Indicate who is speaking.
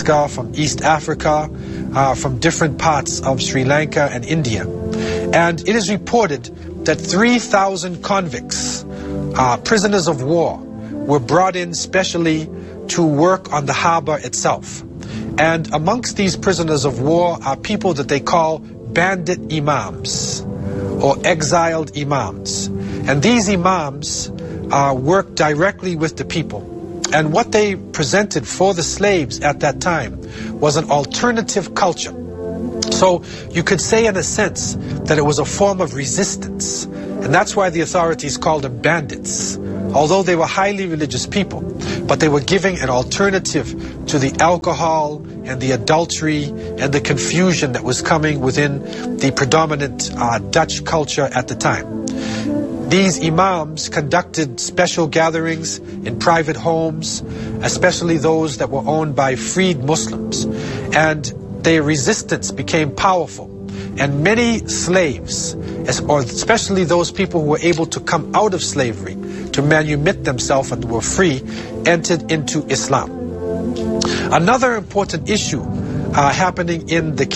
Speaker 1: Madagascar, from East Africa, from different parts of Sri Lanka and India. And it is reported that 3,000 convicts, prisoners of war, were brought in specially to work on the harbor itself. And amongst these prisoners of war are people that they call bandit imams or exiled imams. And these imams worked directly with the people. And what they presented for the slaves at that time was an alternative culture. So you could say in a sense that it was a form of resistance. And that's why the authorities called them bandits, although they were highly religious people. But they were giving an alternative to the alcohol and the adultery and the confusion that was coming within the predominant Dutch culture at the time. These imams conducted special gatherings in private homes, especially those that were owned by freed Muslims. And their resistance became powerful. And many slaves, or especially those people who were able to come out of slavery to manumit themselves and were free, entered into Islam. Another important issue happening in the